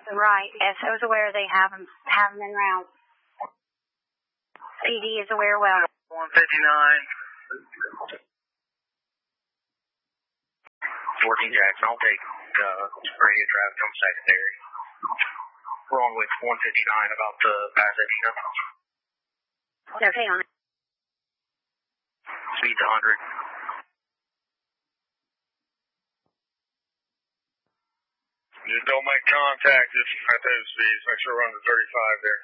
Right. SO's aware they have them in route. PD is aware well. 159. 14 Jackson, I'll take radio traffic on secondary. We're on with 159 about the pass Edina. Okay on it. Speed's 100. Just don't make contact just at those speeds. Make sure we're under 35 there.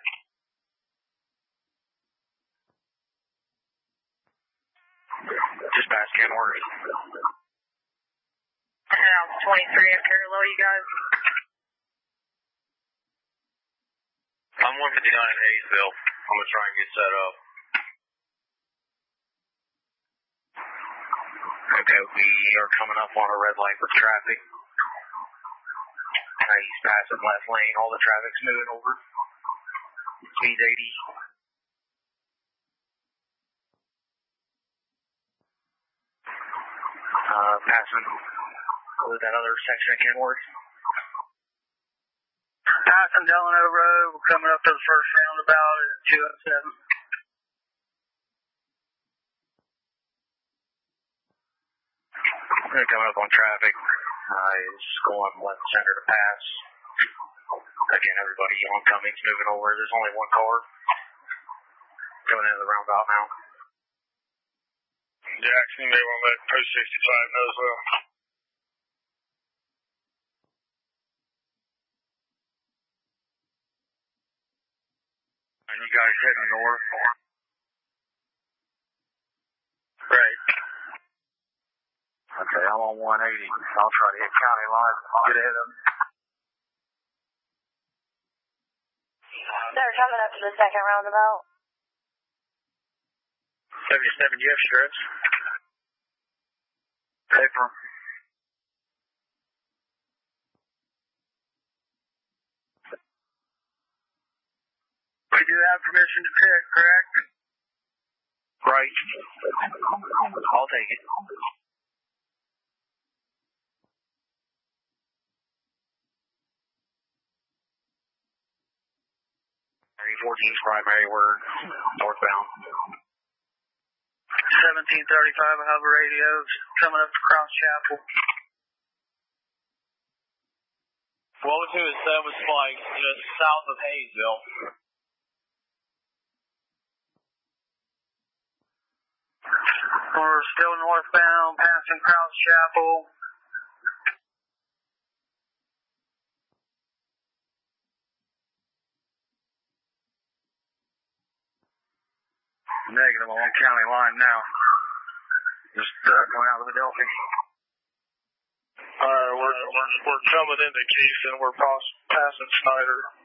Just past Kenworth. House 23 at parallel, you guys. I'm 159 at Hayesville. I'm going to try and get set up. Okay, we are coming up on a red light with traffic. He's passing left lane. All the traffic's moving over. Speed's 80. Passing with that other section of Kenworth. Passing Delano Road. We're coming up to the first roundabout at 207. We're coming up on traffic. It's going left center to pass. Again, everybody oncoming's moving over. There's only one car coming into the roundabout now. Jackson, you may want to let post 65 know as well. And you guys heading north? Right. Okay, I'm on 180. I'll try to hit county line. I'll get ahead of them. They're coming up to the second roundabout. 77 Jeff Stretch. Paper. We do have permission to pit, correct? Right. I'll take it. Area 14's primary, we're northbound. 1735, I have radios coming up to Cross Chapel. What was it said was like just south of Hayesville. We're still northbound, passing Cross Chapel. Negative on county line now. Just going out of Adelphi. Alright, we're coming into Keystone. We're passing Snyder.